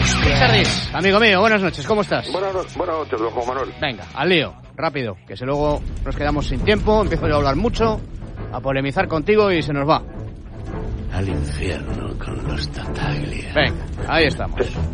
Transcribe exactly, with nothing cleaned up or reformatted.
Richardis, amigo mío, buenas noches, ¿cómo estás? Buenas, no- buenas noches, don Juan Manuel. Venga, al lío, rápido, que si luego nos quedamos sin tiempo, empiezo yo a hablar mucho, a polemizar contigo y se nos va. Al infierno con los Tartaglia. Venga, ahí estamos.